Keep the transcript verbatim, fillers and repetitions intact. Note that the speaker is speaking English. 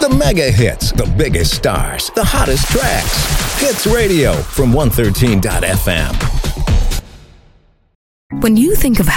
The mega hits, the biggest stars, the hottest tracks. Hits Radio from one thirteen dot f m. When you think of